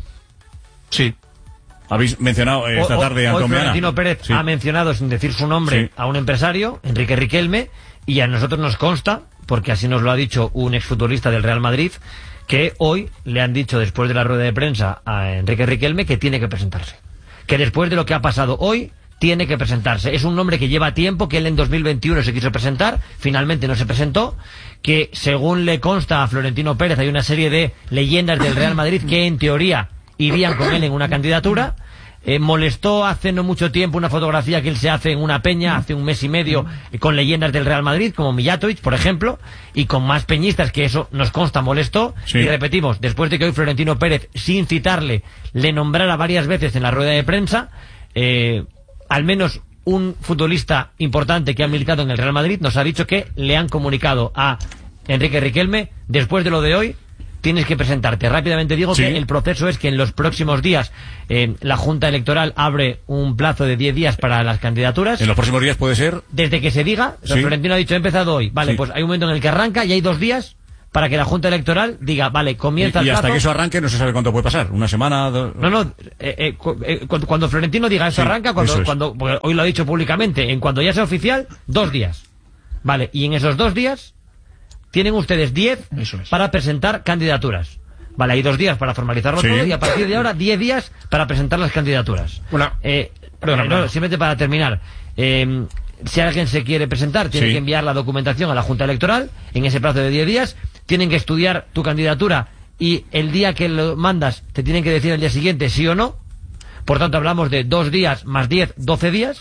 Sí. Habéis mencionado eh, esta tarde a Hoy Tomeana. Florentino Pérez sí. ha mencionado, sin decir su nombre, sí. a un empresario, Enrique Riquelme, y a nosotros nos consta, porque así nos lo ha dicho un exfutbolista del Real Madrid, que hoy le han dicho, después de la rueda de prensa, a Enrique Riquelme que tiene que presentarse. Que después de lo que ha pasado hoy, tiene que presentarse. Es un nombre que lleva tiempo, que él en dos mil veintiuno se quiso presentar, finalmente no se presentó, que según le consta a Florentino Pérez hay una serie de leyendas del Real Madrid que en teoría irían con él en una candidatura. Eh, molestó hace no mucho tiempo una fotografía que él se hace en una peña hace un mes y medio eh, con leyendas del Real Madrid como Mijatovic, por ejemplo, y con más peñistas, que eso nos consta molestó. Sí. Y repetimos, después de que hoy Florentino Pérez, sin citarle, le nombrara varias veces en la rueda de prensa, eh, al menos un futbolista importante que ha militado en el Real Madrid nos ha dicho que le han comunicado a Enrique Riquelme, después de lo de hoy, tienes que presentarte. Rápidamente digo Sí. que el proceso es que en los próximos días eh, la Junta Electoral abre un plazo de diez días para las candidaturas. En los próximos días puede ser. Desde que se diga, Sí. Florentino ha dicho, he empezado hoy. Vale, Sí. pues hay un momento en el que arranca y hay dos días para que la Junta Electoral diga, vale, comienza Y, y el hasta plazo. que eso arranque no se sabe cuánto puede pasar. Una semana. Dos... No, no, eh, eh, cu- eh, cuando, cuando Florentino diga eso Sí, arranca, cuando, eso es. cuando porque hoy lo ha dicho públicamente, en cuando ya sea oficial, dos días. Vale, y en esos dos días tienen ustedes diez para presentar candidaturas. Vale, hay dos días para formalizarlo Sí. todo y a partir de ahora diez días para presentar las candidaturas. Una- Eh, Perdona, eh, no, perdona. simplemente para terminar. Eh, si alguien se quiere presentar, tiene Sí. que enviar la documentación a la Junta Electoral en ese plazo de diez días. Tienen que estudiar tu candidatura y el día que lo mandas te tienen que decir el día siguiente sí o no. Por tanto, hablamos de dos días más diez, doce días.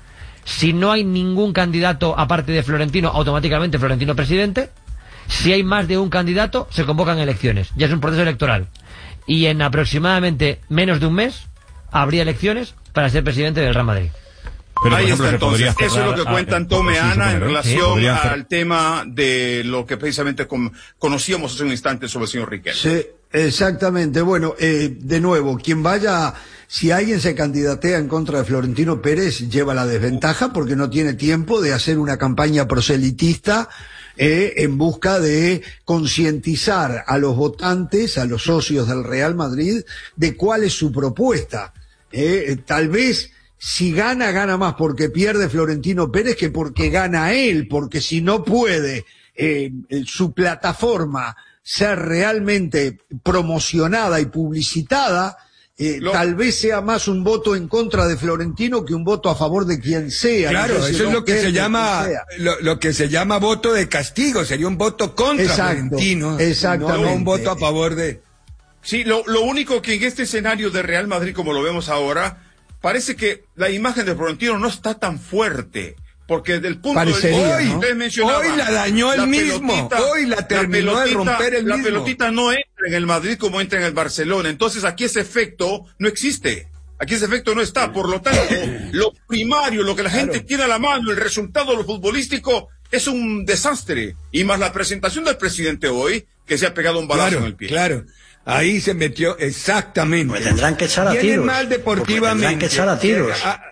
Si no hay ningún candidato aparte de Florentino, automáticamente Florentino presidente. Si hay más de un candidato, se convocan elecciones. Ya es un proceso electoral. Y en aproximadamente menos de un mes habría elecciones para ser presidente del Real Madrid. Pero, Ahí por ejemplo, está se entonces, podría eso es lo que cerrar a- cuentan a- Tome sí, Ana en supongo, ¿no? Sí, relación podrían cerrar. al tema de lo que precisamente con- conocíamos hace un instante sobre el señor Riquelme. Sí, exactamente. Bueno, eh, de nuevo, quien vaya, si alguien se candidatea en contra de Florentino Pérez, lleva la desventaja porque no tiene tiempo de hacer una campaña proselitista eh, en busca de concientizar a los votantes, a los socios del Real Madrid, de cuál es su propuesta. Eh, tal vez si gana, gana más porque pierde Florentino Pérez que porque gana él, porque si no puede eh, eh, su plataforma ser realmente promocionada y publicitada, eh, Lo- tal vez sea más un voto en contra de Florentino que un voto a favor de quien sea. Claro, Entonces, eso es no lo que quiere se llama quien sea. lo, lo que se llama voto de castigo, sería un voto contra Exacto, Florentino, exactamente. no un voto a favor de. Sí, lo, lo único que en este escenario de Real Madrid, como lo vemos ahora, parece que la imagen de Florentino no está tan fuerte. Porque desde el punto Parecería, de ¿no? ustedes mencionaban, Hoy la dañó él mismo, hoy la terminó de romper él La mismo. pelotita no entra en el Madrid como entra en el Barcelona. Entonces aquí ese efecto no existe. Aquí ese efecto no está. Por lo tanto, lo primario, lo que la gente tiene a la mano, el resultado de lo futbolístico, es un desastre. Y más la presentación del presidente hoy, que se ha pegado un balazo Claro, en el pie. claro. Ahí se metió exactamente. Pues tendrán que echar a Viene tiros, mal porque deportivamente. tendrán que echar a tiros. Eh, ah,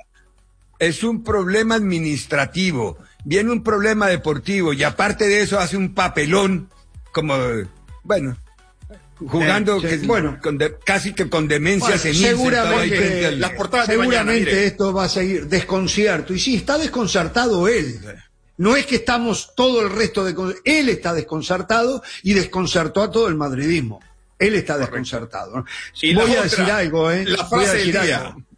Es un problema administrativo. Viene un problema deportivo y aparte de eso hace un papelón como, bueno, jugando Eh, sí, que- bueno. con de- casi que con demencia Bueno, senil, sentado ahí seguramente, frente al- las portadas de mañana, seguramente mire. esto va a seguir desconcierto. Y sí, está desconcertado él. No es que estamos todo el resto de... Él está desconcertado y desconcertó a todo el madridismo. Él está desconcertado. ¿no? Y la Voy a otra, decir algo, ¿eh? la Voy a frase del decir día. algo.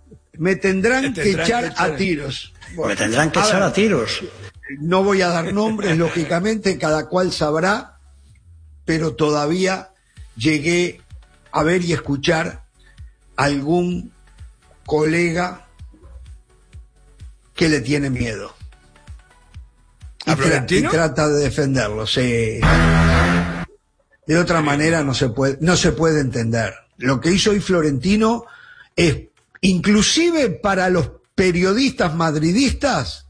Me tendrán, Me que, tendrán echar que echar. a tiros. Me tendrán que a echar ver, a tiros. No voy a dar nombres, lógicamente, cada cual sabrá, pero todavía llegué a ver y escuchar algún colega que le tiene miedo. Y, ¿A tra- y Florentino? trata de defenderlo, sí. De otra manera no se puede, no se puede entender. Lo que hizo hoy Florentino es, inclusive para los periodistas madridistas,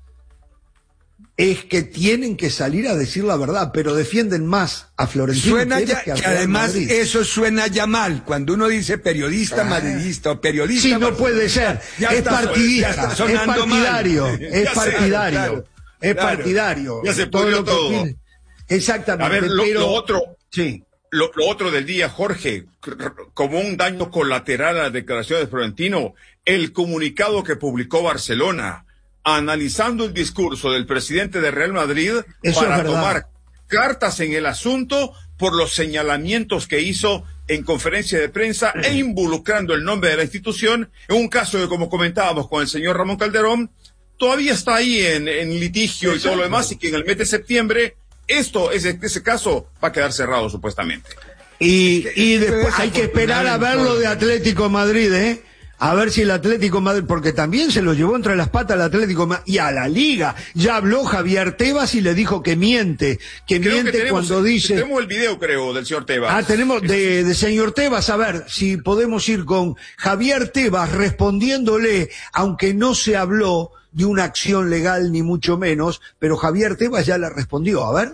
es que tienen que salir a decir la verdad, pero defienden más a Florentino Suena Pérez ya, que, al que Real además Madrid. eso suena ya mal cuando uno dice periodista madridista o periodista. Sí, no puede ser. Ya Es está- ya partidista, está es sonando mal. partidario, es Ya sé, partidario, claro, es claro. partidario. Ya se Todo pudrió lo que todo. opine. Exactamente. A ver, lo, pero, lo otro, sí. lo, lo otro del día, Jorge, como un daño colateral a la declaración de Florentino, el comunicado que publicó Barcelona, analizando el discurso del presidente de Real Madrid Eso para es verdad. tomar cartas en el asunto por los señalamientos que hizo en conferencia de prensa e involucrando el nombre de la institución en un caso que, como comentábamos con el señor Ramón Calderón, todavía está ahí en, en litigio y todo lo demás, y que en el mes de septiembre esto, ese, ese caso va a quedar cerrado supuestamente. Y, y Esto después es hay que esperar a ver afortunado, lo de Jorge. Atlético Madrid, ¿eh? A ver si el Atlético Madrid, porque también se lo llevó entre las patas al Atlético Madrid y a la Liga. Ya habló Javier Tebas y le dijo que miente, que Creo miente que tenemos, cuando dice... tenemos el video, creo, del señor Tebas. Ah, tenemos de, de señor Tebas, a ver si podemos ir con Javier Tebas respondiéndole, aunque no se habló de una acción legal ni mucho menos, pero Javier Tebas ya le respondió, a ver.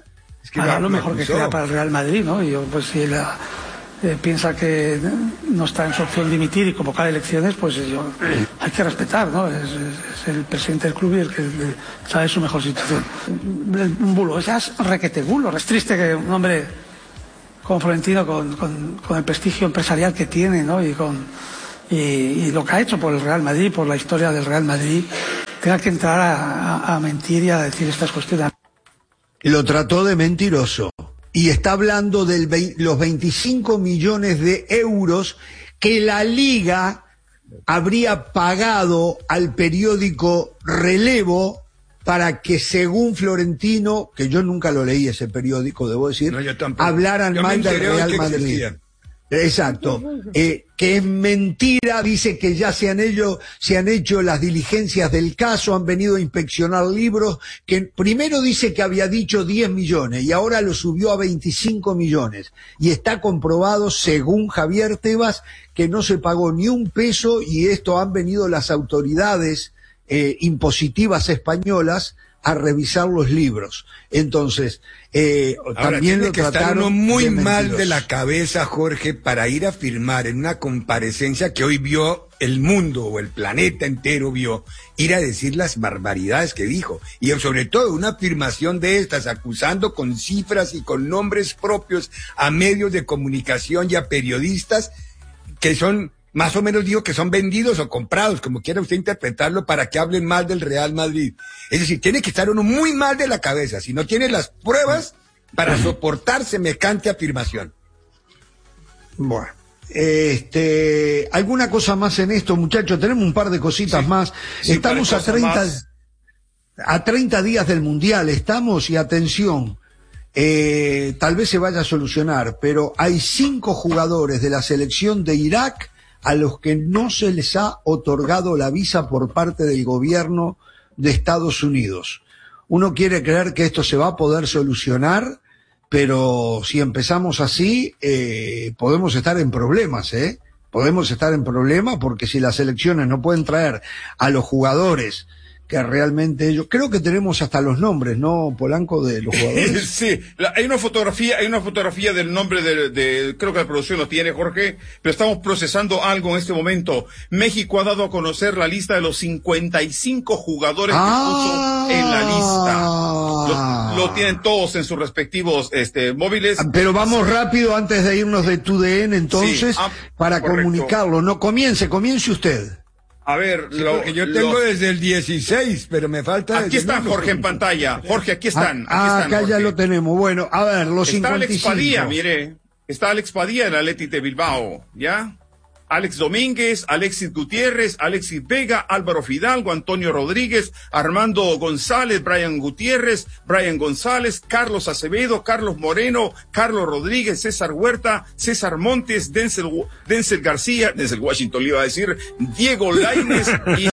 Es que hará lo, lo mejor lo que quiera para el Real Madrid, ¿no? Y yo, pues si él eh, piensa que no está en su opción dimitir y convocar elecciones, pues yo, hay que respetar, ¿no? Es, es, es el presidente del club y el que sabe su mejor situación. Un bulo, ya es requete bulo. Es triste que un hombre como Florentino, con, con, con el prestigio empresarial que tiene, ¿no? Y con y, y lo que ha hecho por el Real Madrid, por la historia del Real Madrid, tenga que entrar a, a, a mentir y a decir estas cuestiones. Lo trató de mentiroso. Y está hablando de los veinticinco millones de euros que la Liga habría pagado al periódico Relevo para que, según Florentino, que yo nunca lo leí ese periódico, debo decir, no, yo tampoco. hablaran yo mal del Real que Madrid. Existía. Exacto, eh, que es mentira, dice que ya se han, hecho, se han hecho las diligencias del caso, han venido a inspeccionar libros, que primero dice que había dicho diez millones y ahora lo subió a veinticinco millones. Y está comprobado, según Javier Tebas, que no se pagó ni un peso y esto han venido las autoridades eh, impositivas españolas a revisar los libros. Entonces, eh, Ahora, también tiene lo que estar trataron uno muy de mal mentiroso. de la cabeza, Jorge, para ir a firmar en una comparecencia que hoy vio el mundo o el planeta entero vio, ir a decir las barbaridades que dijo. Y sobre todo una afirmación de estas, acusando con cifras y con nombres propios a medios de comunicación y a periodistas que son, más o menos digo que son vendidos o comprados, como quiera usted interpretarlo, para que hablen mal del Real Madrid. Es decir, tiene que estar uno muy mal de la cabeza, si no tiene las pruebas para soportar semejante afirmación. Bueno, este, ¿alguna cosa más en esto, muchachos? Tenemos un par de cositas sí, más. Sí, estamos a treinta, más. a treinta días del Mundial, estamos, y atención, eh, tal vez se vaya a solucionar, pero hay cinco jugadores de la selección de Irak a los que no se les ha otorgado la visa por parte del gobierno de Estados Unidos. Uno quiere creer que esto se va a poder solucionar, pero si empezamos así, eh, podemos estar en problemas, ¿eh? Podemos estar en problemas porque si las selecciones no pueden traer a los jugadores que realmente ellos, creo que tenemos hasta los nombres, ¿no, Polanco, de los jugadores? Sí, la, hay una fotografía, hay una fotografía del nombre de, de, creo que la producción lo tiene, Jorge, pero estamos procesando algo en este momento. México ha dado a conocer la lista de los cincuenta y cinco jugadores ah, que puso en la lista. Lo, lo tienen todos en sus respectivos, este, móviles. Pero vamos rápido antes de irnos de tu D N, entonces, sí, ah, para correcto. comunicarlo. No, comience, comience usted. A ver, sí, lo, yo tengo lo... desde el dieciséis, pero me falta... Aquí están, Jorge, en pantalla. Jorge, aquí están. Ah, aquí están, acá Jorge. ya lo tenemos. Bueno, a ver, los Está cincuenta y cinco. Alex Padilla, mire. Está Alex Padilla del Athletic de Bilbao, ¿ya? Alex Domínguez, Alexis Gutiérrez, Alexis Vega, Álvaro Fidalgo, Antonio Rodríguez, Armando González, Brian Gutiérrez, Brian González, Carlos Acevedo, Carlos Moreno, Carlos Rodríguez, César Huerta, César Montes, Denzel, Denzel García, Denzel Washington le iba a decir, Diego Lainez y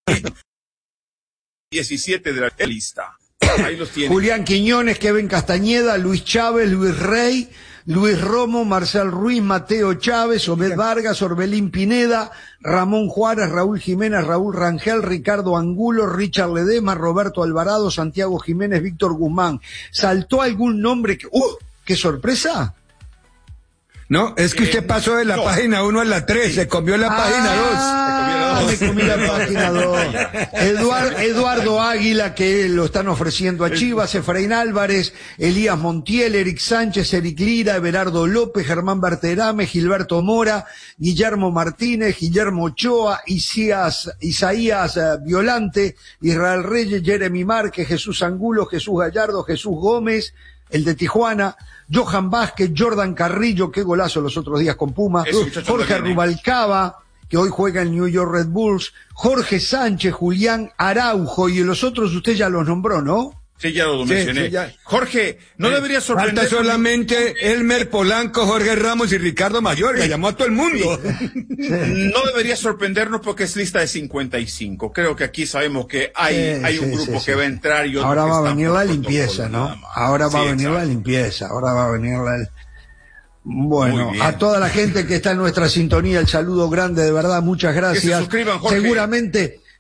diecisiete de la lista. Ahí los tiene. Julián Quiñones, Kevin Castañeda, Luis Chávez, Luis Rey, Luis Romo, Marcel Ruiz, Mateo Chávez, Obed Vargas, Orbelín Pineda, Ramón Juárez, Raúl Jiménez, Raúl Rangel, Ricardo Angulo, Richard Ledesma, Roberto Alvarado, Santiago Jiménez, Víctor Guzmán. ¿Saltó algún nombre que... ¡Uh! ¡Qué sorpresa! No, es que usted eh, pasó de la no. página uno a la tres, se comió la ah, página dos. Se comió la página dos. Eduard, Eduardo Águila, que lo están ofreciendo a Chivas, Efraín Álvarez, Elías Montiel, Eric Sánchez, Eric Lira, Everardo López, Germán Berterame, Gilberto Mora, Guillermo Martínez, Guillermo Ochoa, Isaías, Isaías uh, Violante, Israel Reyes, Jeremy Márquez, Jesús Angulo, Jesús Gallardo, Jesús Gómez, el de Tijuana, Johan Vázquez, Jordan Carrillo, qué golazo los otros días con Puma, Jorge Rubalcaba, que hoy juega en New York Red Bulls, Jorge Sánchez, Julián Araujo, y los otros usted ya los nombró, ¿no? Sí, ya lo mencioné. Sí, sí, ya. Jorge, no eh, debería sorprender... Falta solamente Elmer Polanco, Jorge Ramos y Ricardo Mayorga, llamó a todo el mundo. No debería sorprendernos porque es lista de cincuenta y cinco. Creo que aquí sabemos que hay, sí, hay un sí, grupo sí, que sí. va a entrar y otro Ahora que va está a venir la limpieza, ¿no? Ahora va sí, a venir exacto. la limpieza, ahora va a venir la... Bueno, a toda la gente que está en nuestra sintonía, el saludo grande, de verdad, muchas gracias. Que se suscriban, Jorge. Seguramente...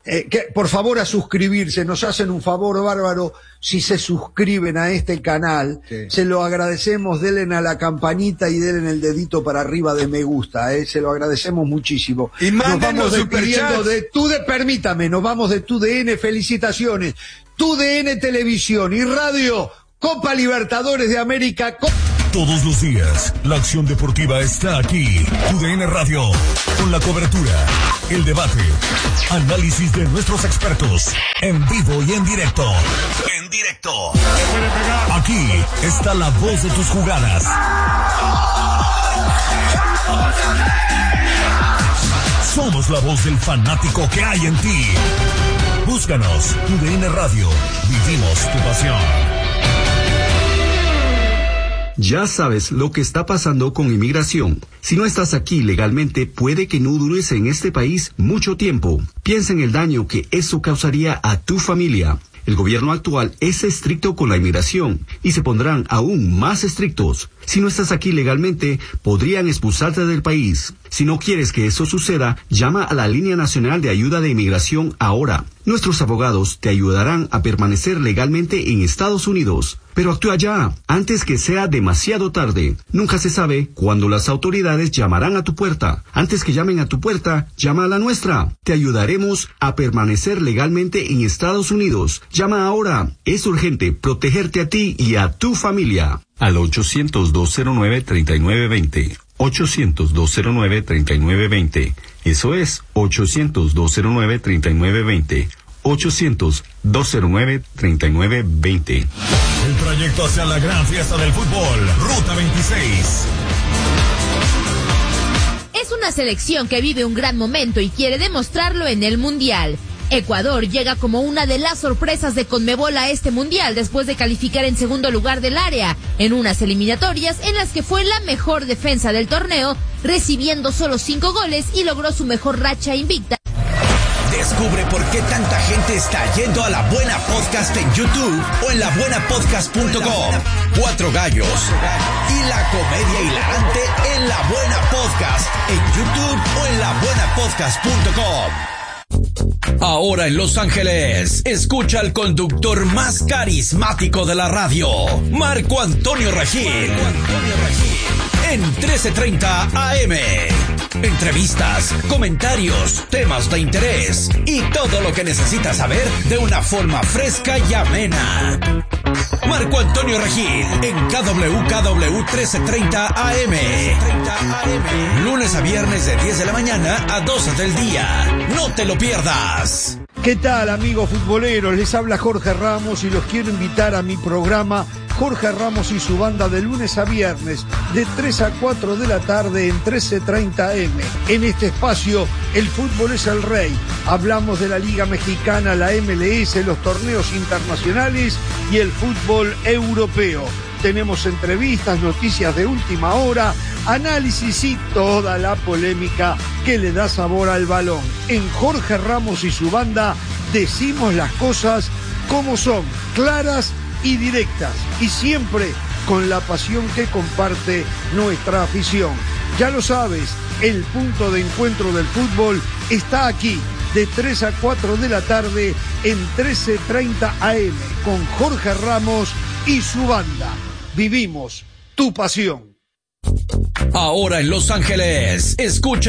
Eh, que, por favor, a suscribirse, nos hacen un favor bárbaro si se suscriben a este canal, sí. Se lo agradecemos, denle a la campanita y denle el dedito para arriba de me gusta, eh, se lo agradecemos muchísimo. Y nos vamos despidiendo de tu de, permítame, nos vamos de tu D N, felicitaciones, tu D N Televisión y Radio, Copa Libertadores de América. Co Todos los días, la acción deportiva está aquí. Tu D N Radio, con la cobertura, el debate, análisis de nuestros expertos, en vivo y en directo. En directo. Aquí está la voz de tus jugadas. Somos la voz del fanático que hay en ti. Búscanos, Tu D N Radio. Vivimos tu pasión. Ya sabes lo que está pasando con inmigración. Si no estás aquí legalmente, puede que no dures en este país mucho tiempo. Piensa en el daño que eso causaría a tu familia. El gobierno actual es estricto con la inmigración y se pondrán aún más estrictos. Si no estás aquí legalmente, podrían expulsarte del país. Si no quieres que eso suceda, llama a la Línea Nacional de Ayuda de Inmigración ahora. Nuestros abogados te ayudarán a permanecer legalmente en Estados Unidos. Pero actúa ya, antes que sea demasiado tarde. Nunca se sabe cuándo las autoridades llamarán a tu puerta. Antes que llamen a tu puerta, llama a la nuestra. Te ayudaremos a permanecer legalmente en Estados Unidos. Llama ahora. Es urgente protegerte a ti y a tu familia. Al ochocientos, dos cero nueve, treinta y nueve veinte. ochocientos, dos cero nueve, treinta y nueve veinte. Eso es ochocientos, dos cero nueve, treinta y nueve veinte. ochocientos, dos cero nueve, treinta y nueve veinte. El trayecto hacia la gran fiesta del fútbol, Ruta veintiséis. Es una selección que vive un gran momento y quiere demostrarlo en el Mundial. Ecuador llega como una de las sorpresas de Conmebol a este Mundial después de calificar en segundo lugar del área, en unas eliminatorias en las que fue la mejor defensa del torneo, recibiendo solo cinco goles y logró su mejor racha invicta. Descubre por qué tanta gente está yendo a La Buena Podcast en YouTube o en la buena podcast punto com. Cuatro gallos y la comedia hilarante en La Buena Podcast en YouTube o en la buena podcast punto com. Ahora en Los Ángeles, escucha al conductor más carismático de la radio, Marco Antonio Regil, en trece treinta A M. Entrevistas, comentarios, temas de interés y todo lo que necesitas saber de una forma fresca y amena. Marco Antonio Regil en K W K W trece treinta A M. Lunes a viernes de diez de la mañana a doce del día. No te lo pierdas. ¿Qué tal, amigos futboleros? Les habla Jorge Ramos y los quiero invitar a mi programa Jorge Ramos y su banda de lunes a viernes de tres a cuatro de la tarde en trece treinta A M. En este espacio, el fútbol es el rey. Hablamos de la Liga Mexicana, la M L S, los torneos internacionales y el fútbol europeo. Tenemos entrevistas, noticias de última hora, análisis y toda la polémica que le da sabor al balón. En Jorge Ramos y su banda decimos las cosas como son, claras y directas, y siempre con la pasión que comparte nuestra afición. Ya lo sabes, el punto de encuentro del fútbol está aquí, de tres a cuatro de la tarde en trece treinta A M, con Jorge Ramos y su banda. Vivimos tu pasión. Ahora en Los Ángeles, escucha